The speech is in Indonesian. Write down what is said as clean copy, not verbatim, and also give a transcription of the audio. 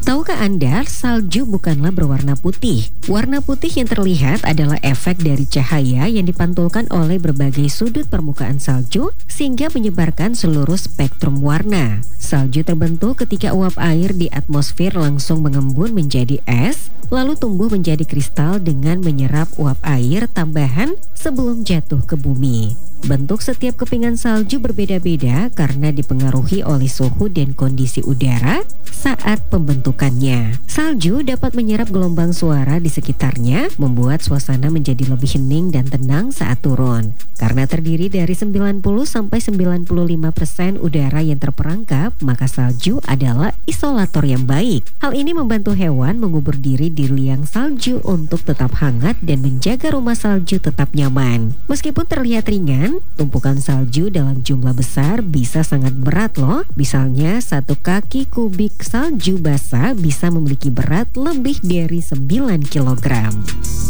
Tahukah Anda, salju bukanlah berwarna putih. Warna putih yang terlihat adalah efek dari cahaya yang dipantulkan oleh berbagai sudut permukaan salju sehingga menyebarkan seluruh spektrum warna. Salju terbentuk ketika uap air di atmosfer langsung mengembun menjadi es, lalu tumbuh menjadi kristal dengan menyerap uap air tambahan sebelum jatuh ke bumi. Bentuk setiap kepingan salju berbeda-beda karena dipengaruhi oleh suhu dan kondisi udara saat pembentukannya. Salju dapat menyerap gelombang suara di sekitarnya, membuat suasana menjadi lebih hening dan tenang saat turun. Karena terdiri dari 90-95% udara yang terperangkap, maka salju adalah isolator yang baik. Hal ini membantu hewan mengubur diri di liang salju untuk tetap hangat dan menjaga rumah salju tetap nyaman. Meskipun terlihat ringan, tumpukan salju dalam jumlah besar bisa sangat berat loh. Misalnya 1 kaki kubik salju basah bisa memiliki berat lebih dari 9 kg.